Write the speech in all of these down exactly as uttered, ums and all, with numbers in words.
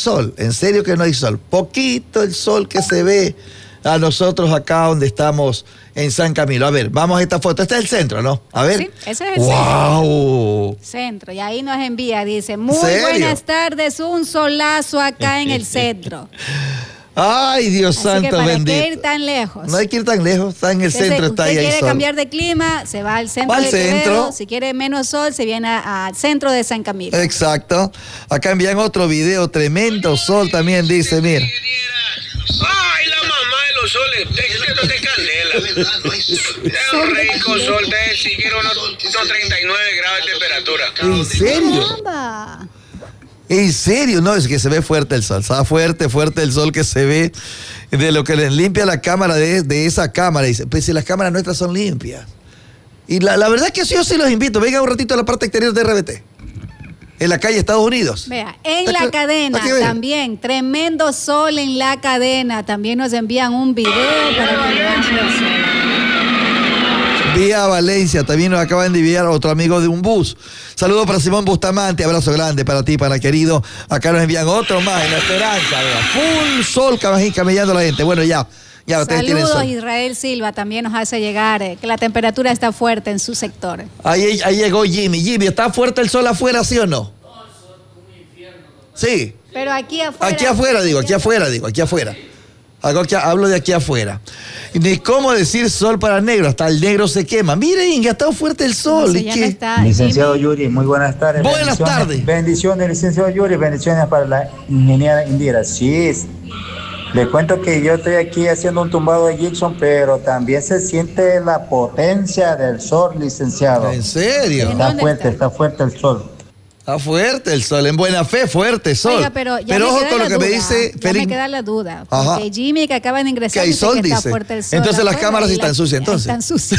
sol, en serio que no hay sol. Poquito el sol que se ve a nosotros acá donde estamos en San Camilo. A ver, vamos a esta foto. Este es el centro, ¿no? A ver. Sí, ese es el ¡Wow! centro. Centro. Y ahí nos envía, dice, muy ¿Serio? buenas tardes, un solazo acá en el centro. Ay, Dios Así santo que para bendito. qué ir tan lejos. No hay que ir tan lejos, está en el Entonces, centro, está ahí. usted hay quiere sol. cambiar de clima, se va al centro Va al de Quevedo. centro. Si quiere menos sol, se viene a- al centro de San Camilo. Exacto. Acá envían otro video, tremendo sol también, dice, mira. Ay, la mamá de los soles, te de candela. Es un rico sol, te siquiera unos treinta y nueve grados de temperatura. ¿En serio? Caramba. En serio, no, es que se ve fuerte el sol, está fuerte, fuerte el sol que se ve de lo que les limpia la cámara de, de esa cámara. Dice, pues si las cámaras nuestras son limpias. Y la, la verdad es que yo sí los invito, vengan un ratito a la parte exterior de R B T, en la calle Estados Unidos. Vea, en Está la que- cadena está que ver. también, tremendo sol en la cadena. También nos envían un video para que vean el sol. Vía Valencia, también nos acaban de enviar otro amigo de un bus. Saludos para Simón Bustamante, abrazo grande para ti, para querido. Acá nos envían otro más en La Esperanza, ¿verdad? Full sol camellando a la gente. Bueno, ya, ya ustedes tienen Saludos, sol. Israel Silva también nos hace llegar eh, que la temperatura está fuerte en su sector. Ahí, ahí llegó Jimmy. Jimmy, ¿está fuerte el sol afuera, sí o no? Sí. Pero aquí afuera. Aquí afuera, digo, aquí afuera, digo, aquí afuera. Algo que hablo de aquí afuera. Ni cómo decir sol para negro, hasta el negro se quema. Miren, Inga, está fuerte el sol. No sé, ¿y ya qué? no está. Licenciado Jimmy. Yuri, muy buenas tardes. Buenas Bendiciones. tardes. Bendiciones, licenciado Yuri, bendiciones para la ingeniera Indira. Sí, le cuento que yo estoy aquí haciendo un tumbado de Gibson, pero también se siente la potencia del sol, licenciado. ¿En serio? ¿En Está dónde fuerte, está? está fuerte el sol. Está fuerte el sol, en buena fe, fuerte sol. Oiga, pero ya me ojo queda con la lo que me duda, dice ya Félix. me queda la duda. Ajá. Porque Jimmy, que acaba de Que ingresar, hay dice sol, que está dice. fuerte el sol. Entonces las afuera cámaras y están la- sucias, entonces. Están sucias.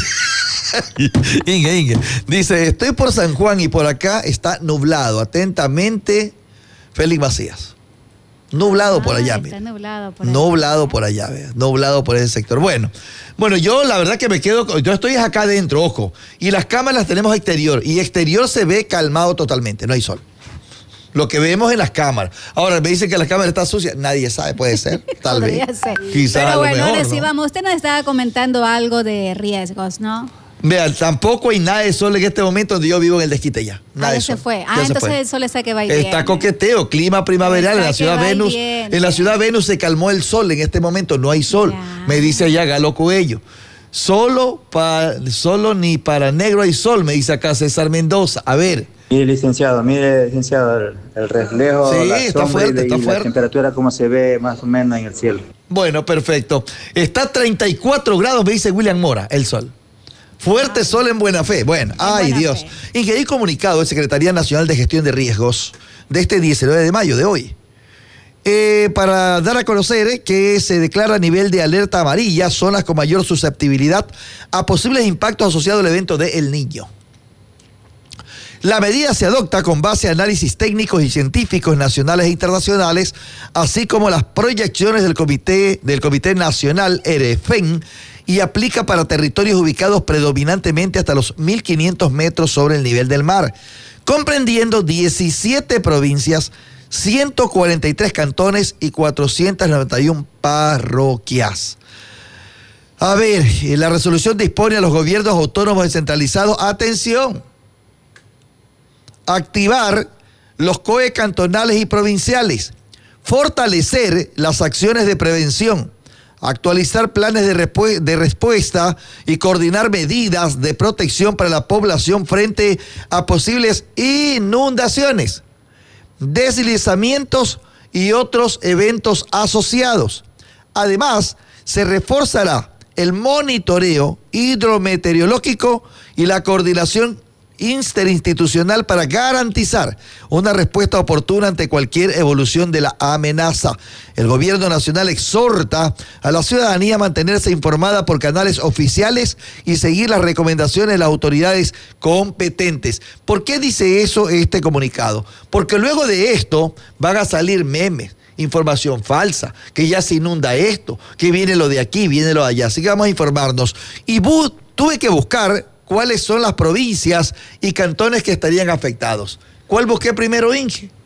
Inge, Inge. Dice, estoy por San Juan y por acá está nublado. Atentamente, Félix Macías. Nublado por Ah, allá, está mira. nublado por allá. Nublado por allá, vea. Nublado por ese sector. Bueno, bueno, yo la verdad que me quedo, con- yo estoy acá adentro, ojo. Y las cámaras las tenemos exterior. Y exterior se ve calmado totalmente, no hay sol. Lo que vemos en las cámaras. Ahora, me dicen que la cámara está sucia. Nadie sabe, puede ser. Tal Podría vez. ser. Quizás a Pero lo bueno, mejor, ¿no? recibamos. Usted nos estaba comentando algo de riesgos, ¿no? Vean, tampoco hay nada de sol en este momento donde yo vivo en el desquite ya. Nada Ah, de ya se sol. fue. Ya Ah, se entonces fue. el sol está que va y viene. Está coqueteo, clima primaveral en Está la que ciudad va y Venus. viene. En la ciudad Venus se calmó el sol, en este momento no hay sol. Ya. Me dice allá Galo Coello. Solo, para, solo ni para negro hay sol, me dice acá César Mendoza. A ver, Mire, licenciado, mire, licenciado, el, el reflejo, Sí, la está sombra fuerte, y, la- está y la fuerte. temperatura como se ve más o menos en el cielo. bueno, perfecto. Está treinta y cuatro grados, me dice William Mora, el sol. Fuerte sol en buena fe. Bueno, ay buena Dios. fe. Y que hay comunicado de Secretaría Nacional de Gestión de Riesgos de este diecinueve de mayo de hoy. Eh, para dar a conocer eh, que se declara a nivel de alerta amarilla zonas con mayor susceptibilidad a posibles impactos asociados al evento de El Niño. La medida se adopta con base a análisis técnicos y científicos nacionales e internacionales, así como las proyecciones del Comité, del Comité Nacional EREFEN, y aplica para territorios ubicados predominantemente hasta los mil quinientos metros sobre el nivel del mar, comprendiendo diecisiete provincias, ciento cuarenta y tres cantones y cuatrocientas noventa y una parroquias. A ver, la resolución dispone a los gobiernos autónomos descentralizados, atención, activar los C O E cantonales y provinciales, fortalecer las acciones de prevención, actualizar planes de, respu- de respuesta y coordinar medidas de protección para la población frente a posibles inundaciones, deslizamientos y otros eventos asociados. Además, se reforzará el monitoreo hidrometeorológico y la coordinación interinstitucional para garantizar una respuesta oportuna ante cualquier evolución de la amenaza. El gobierno nacional exhorta a la ciudadanía a mantenerse informada por canales oficiales y seguir las recomendaciones de las autoridades competentes. ¿Por qué dice eso este comunicado? Porque luego de esto van a salir memes, información falsa, que ya se inunda esto, que viene lo de aquí, viene lo de allá. Así que vamos a informarnos. Y bu- tuve que buscar cuáles son las provincias y cantones que estarían afectados. ¿Cuál busqué primero, Inge?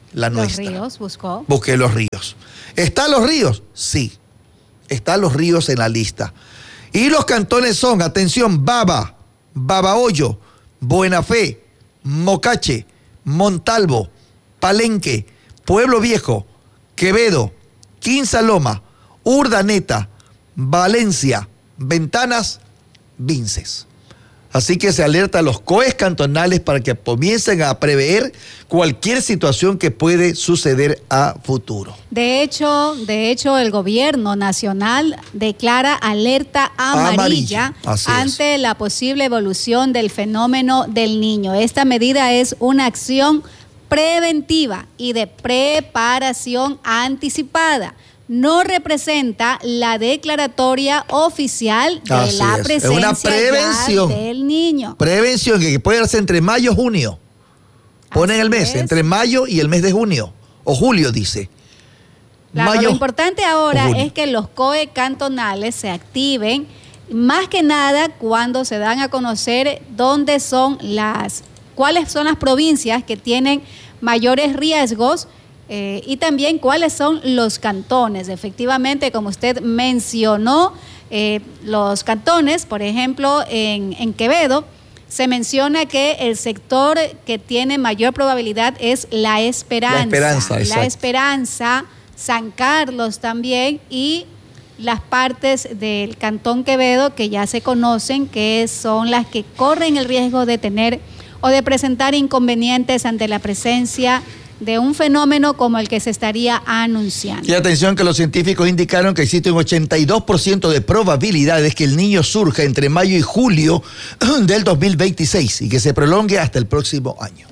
la Los nuestra. ríos, buscó. Busqué los ríos. ¿Están los ríos? Sí. Están los ríos en la lista. Y los cantones son, atención, Baba, Babahoyo, Buena Fe, Mocache, Montalvo, Palenque, Pueblo Viejo, Quevedo, Quinsaloma, Urdaneta, Valencia, Ventanas, Vinces. Así que se alerta a los C O Es cantonales para que comiencen a prever cualquier situación que puede suceder a futuro. De hecho, de hecho, el gobierno nacional declara alerta amarilla, Amarilla, ante la posible evolución del fenómeno del Niño. Esta medida es una acción preventiva y de preparación anticipada. No representa la declaratoria oficial de Así la es. presencia Es una prevención. ya del niño. Prevención que puede darse entre mayo y junio. Ponen Así el mes, es. entre mayo y el mes de junio. O julio, dice. Claro, Mayo lo importante ahora o junio. es que los C O E cantonales se activen, más que nada cuando se dan a conocer dónde son las, cuáles son las provincias que tienen mayores riesgos. Eh, y también cuáles son los cantones. Efectivamente, como usted mencionó, eh, los cantones, por ejemplo, en, en Quevedo, se menciona que el sector que tiene mayor probabilidad es La Esperanza. La Esperanza, La exacto. Esperanza, San Carlos también, y las partes del Cantón Quevedo que ya se conocen, que son las que corren el riesgo de tener o de presentar inconvenientes ante la presencia de un fenómeno como el que se estaría anunciando. Y atención que los científicos indicaron que existe un ochenta y dos por ciento de probabilidades que el niño surja entre mayo y julio del dos mil veintiséis y que se prolongue hasta el próximo año.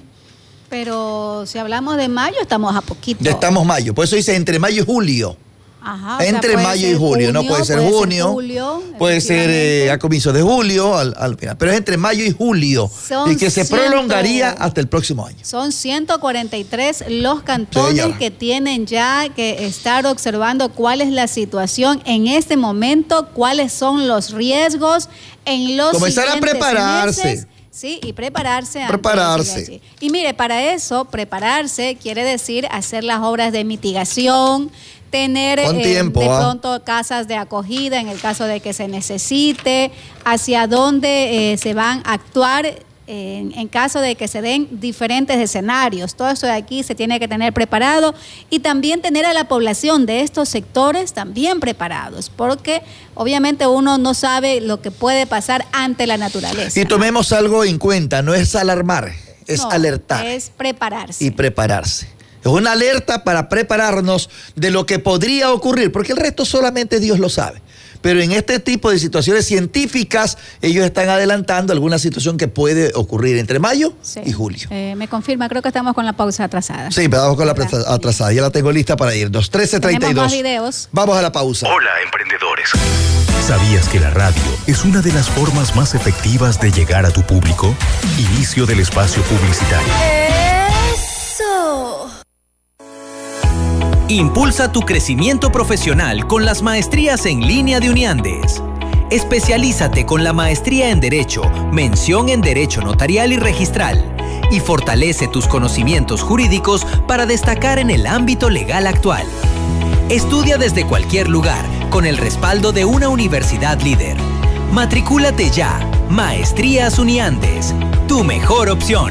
Pero si hablamos de mayo, estamos a poquito. Ya estamos mayo, por eso dice entre mayo y julio. Ajá, o sea, Entre puede mayo y ser julio, no puede ser junio, julio, puede ser efectivamente. eh, a comienzos de julio, al, al final, pero es entre mayo y julio Son y que se ciento- prolongaría hasta el próximo año. Son ciento cuarenta y tres los cantones Señora. que tienen ya que estar observando cuál es la situación en este momento, cuáles son los riesgos en los Comenzar a siguientes prepararse. meses. Sí, y prepararse. ante Prepararse. lo que sigue. Y mire, para eso, prepararse quiere decir hacer las obras de mitigación, tener Con eh, tiempo, de ¿ah? pronto casas de acogida en el caso de que se necesite, hacia dónde eh, se van a actuar en, en caso de que se den diferentes escenarios. Todo eso de aquí se tiene que tener preparado y también tener a la población de estos sectores también preparados, porque obviamente uno no sabe lo que puede pasar ante la naturaleza. Y tomemos algo en cuenta, no es alarmar, es No, alertar Es prepararse. y prepararse. Es una alerta para prepararnos de lo que podría ocurrir, porque el resto solamente Dios lo sabe. Pero en este tipo de situaciones científicas, ellos están adelantando alguna situación que puede ocurrir entre mayo Sí. y julio. Eh, me confirma, creo que estamos con la pausa atrasada. Sí, pero vamos con la ¿Verdad? presa- atrasada. Ya la tengo lista para irnos. trece treinta y Tenemos dos. más videos. Vamos a la pausa. Hola, emprendedores. ¿Sabías que la radio es una de las formas más efectivas de llegar a tu público? Inicio del espacio publicitario. ¡Eso! Impulsa tu crecimiento profesional con las maestrías en línea de Uniandes. Especialízate con la maestría en Derecho, mención en Derecho Notarial y Registral, y fortalece tus conocimientos jurídicos para destacar en el ámbito legal actual. Estudia desde cualquier lugar, con el respaldo de una universidad líder. Matricúlate ya. Maestrías Uniandes, tu mejor opción.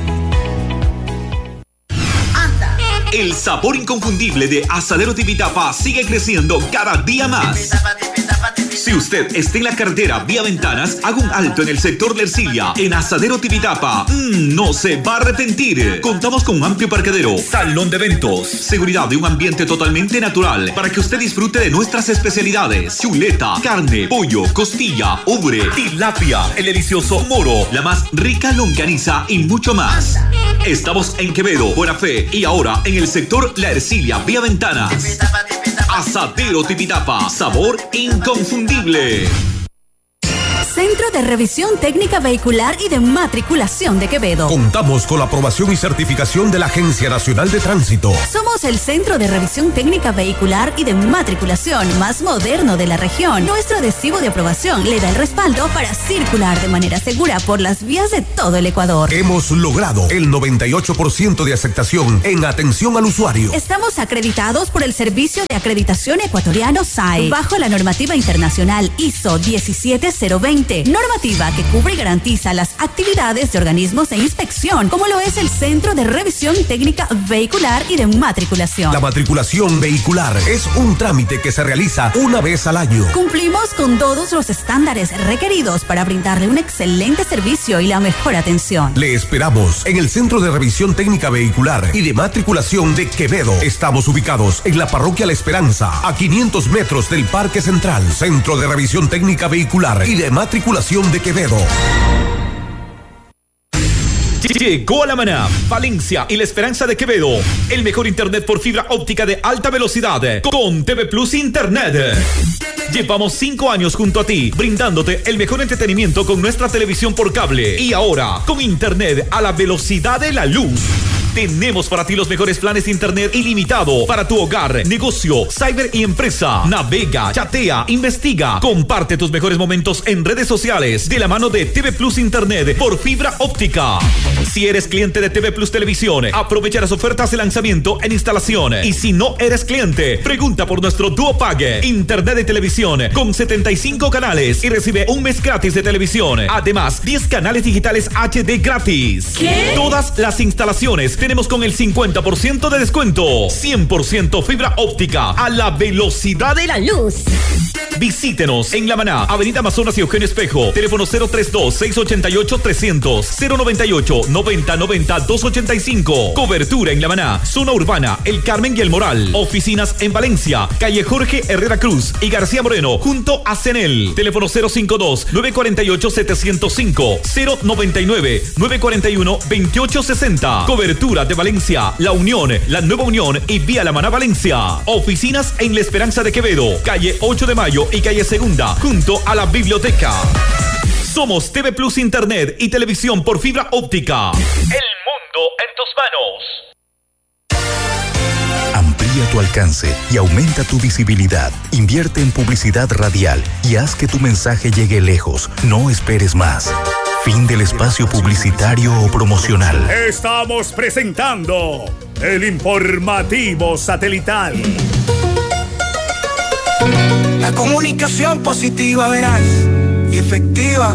El sabor inconfundible de Asadero Tipitapa sigue creciendo cada día más. Si usted está en la carretera vía Ventanas, haga un alto en el sector de Ercilia, en Asadero Tipitapa. Mm, no se va a arrepentir. Contamos con un amplio parqueadero, salón de eventos, seguridad de un ambiente totalmente natural para que usted disfrute de nuestras especialidades: chuleta, carne, pollo, costilla, ubre, tilapia, el delicioso moro, la más rica longaniza y mucho más. Estamos en Quevedo, Buena Fe y ahora en el sector La Ercilia vía Ventanas. Asadero Tipitapa, sabor inconfundible. Centro de Revisión Técnica Vehicular y de Matriculación de Quevedo. Contamos con la aprobación y certificación de la Agencia Nacional de Tránsito. Somos el Centro de Revisión Técnica Vehicular y de Matriculación más moderno de la región. Nuestro adhesivo de aprobación le da el respaldo para circular de manera segura por las vías de todo el Ecuador. Hemos logrado el noventa y ocho por ciento de aceptación en atención al usuario. Estamos acreditados por el Servicio de Acreditación Ecuatoriano S A E, bajo la normativa internacional I S O diecisiete cero veinte, normativa que cubre y garantiza las actividades de organismos de inspección, como lo es el Centro de Revisión Técnica Vehicular y de Matriculación. La matriculación vehicular es un trámite que se realiza una vez al año. Cumplimos con todos los estándares requeridos para brindarle un excelente servicio y la mejor atención. Le esperamos en el Centro de Revisión Técnica Vehicular y de Matriculación de Quevedo. Estamos ubicados en la Parroquia La Esperanza, a quinientos metros del Parque Central. Centro de Revisión Técnica Vehicular y de Matriculación de Quevedo. Llegó a La Maná, Valencia y La Esperanza de Quevedo. El mejor internet por fibra óptica de alta velocidad con T V Plus Internet. Llevamos cinco años junto a ti, brindándote el mejor entretenimiento con nuestra televisión por cable. Y ahora, con internet a la velocidad de la luz. Tenemos para ti los mejores planes de internet ilimitado para tu hogar, negocio, cyber y empresa. Navega, chatea, investiga. Comparte tus mejores momentos en redes sociales de la mano de T V Plus Internet por fibra óptica. Si eres cliente de T V Plus Televisión, aprovecha las ofertas de lanzamiento en instalación. Y si no eres cliente, pregunta por nuestro Duo Pague. Internet de televisión con setenta y cinco canales y recibe un mes gratis de televisión. Además, diez canales digitales H D gratis. ¿Qué? Todas las instalaciones tenemos con el cincuenta por ciento de descuento. cien por ciento fibra óptica a la velocidad de la luz. Visítenos en La Maná, Avenida Amazonas y Eugenio Espejo. Teléfono cero treinta y dos, seiscientos ochenta y ocho, trescientos, cero noventa y ocho, noventa noventa, doscientos ochenta y cinco. Cobertura en La Maná, zona urbana, El Carmen y El Moral. Oficinas en Valencia, calle Jorge Herrera Cruz y García Moreno, junto a Cenel. Teléfono cero cincuenta y dos, novecientos cuarenta y ocho, setecientos cinco, cero noventa y nueve, novecientos cuarenta y uno, veintiocho sesenta. Cobertura de Valencia, La Unión, La Nueva Unión y Vía La Maná Valencia. Oficinas en La Esperanza de Quevedo, calle ocho de mayo y calle Segunda, junto a la biblioteca. Somos T V Plus Internet y televisión por fibra óptica. El mundo en tus manos. Amplía tu alcance y aumenta tu visibilidad. Invierte en publicidad radial y haz que tu mensaje llegue lejos. No esperes más. Fin del espacio publicitario o promocional. Estamos presentando el informativo satelital. La comunicación positiva, veraz y efectiva